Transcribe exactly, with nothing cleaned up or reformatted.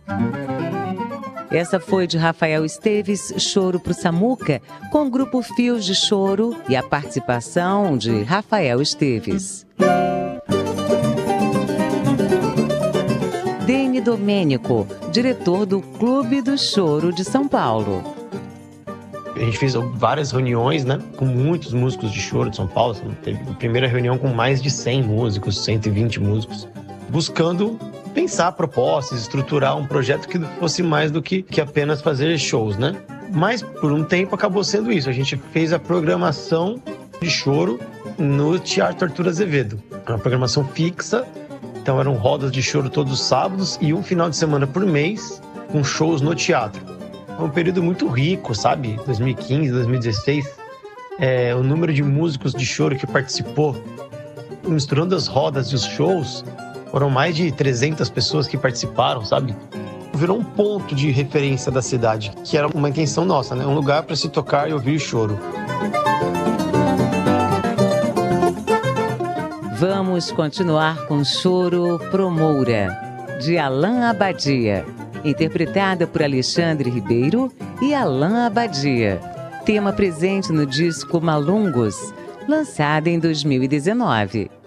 Essa foi de Rafael Esteves, Choro pro Samuca, com o grupo Fios de Choro e a participação de Rafael Esteves. Dene Domênico, diretor do Clube do Choro de São Paulo. A gente fez várias reuniões, né, com muitos músicos de choro de São Paulo. Teve a primeira reunião com mais de cem músicos, cento e vinte músicos, buscando pensar propostas, estruturar um projeto que fosse mais do que, que apenas fazer shows, né? Mas por um tempo acabou sendo isso. A gente fez a programação de choro no Teatro Arthur Azevedo. Uma programação fixa, então eram rodas de choro todos os sábados e um final de semana por mês com shows no teatro. Foi um período muito rico, sabe? dois mil e quinze, dois mil e dezesseis, é, o número de músicos de choro que participou, misturando as rodas e os shows, foram mais de trezentas pessoas que participaram, sabe? Virou um ponto de referência da cidade, que era uma intenção nossa, né? Um lugar para se tocar e ouvir choro. Vamos continuar com Choro Pro Moura, de Alain Abadia, interpretada por Alexandre Ribeiro e Alain Abadia. Tema presente no disco Malungos, lançado em dois mil e dezenove.